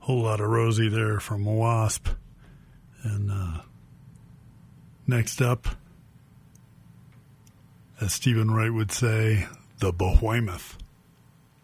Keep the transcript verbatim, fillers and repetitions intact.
Whole lot of Rosie there from Wasp. And uh, next up, as Stephen Wright would say, the Behemoth.